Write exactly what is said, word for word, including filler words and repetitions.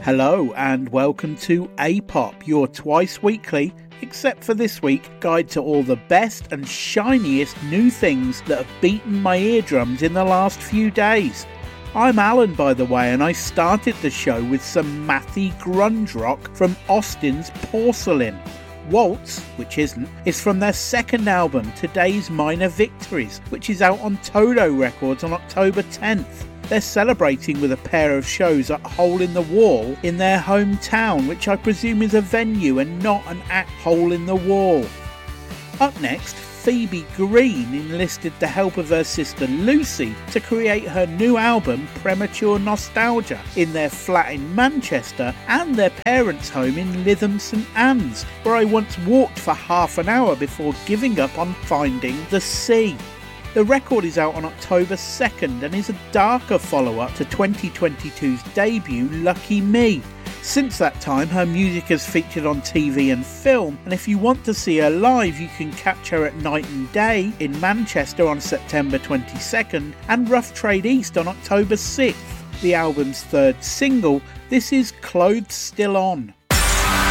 Hello and welcome to A-Pop, your twice weekly, except for this week, guide to all the best and shiniest new things that have beaten my eardrums in the last few days. I'm Alan, by the way, and I started the show with some mathy grunge rock from Austin's Porcelain. Waltz, which isn't, is from their second album, Today's Minor Victories, which is out on Todo Records on October tenth. They're celebrating with a pair of shows at Hole in the Wall in their hometown, which I presume is a venue and not an at Hole in the Wall. Up next, Phoebe Green enlisted the help of her sister Lucy to create her new album Premature Nostalgia in their flat in Manchester and their parents' home in Lytham St Anne's, where I once walked for half an hour before giving up on finding the sea. The record is out on October second and is a darker follow-up to twenty twenty-two's debut Lucky Me. Since that time, her music has featured on T V and film, and if you want to see her live, you can catch her at Night and Day in Manchester on September twenty-second and Rough Trade East on October sixth. The album's third single, this is Clothes Still On.